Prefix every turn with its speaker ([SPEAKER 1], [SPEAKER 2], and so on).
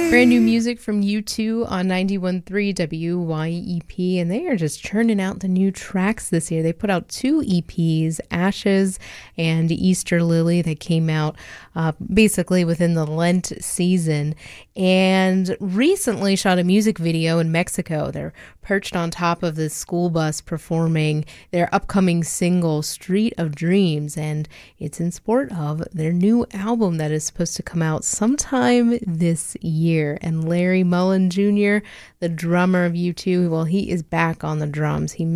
[SPEAKER 1] Brand new music from U2 on 91.3 WYEP, and they are just churning out the new tracks this year. They put out 2 EPs, Ashes and Easter Lily, that came out basically within the Lent season, and recently shot a music video in Mexico. They're perched on top of this school bus performing their upcoming single, Street of Dreams, and it's in support of their new album that is supposed to come out sometime this year. And Larry Mullen Jr., the drummer of U2, well, he is back on the drums. He